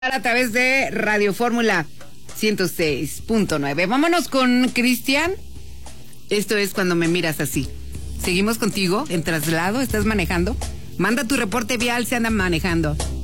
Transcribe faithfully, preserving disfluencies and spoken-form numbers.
A través de Radio Fórmula ciento seis punto nueve. Vámonos con Cristian. Esto es Cuando me miras así. Seguimos contigo en traslado. ¿Estás manejando? Manda tu reporte vial si andan manejando.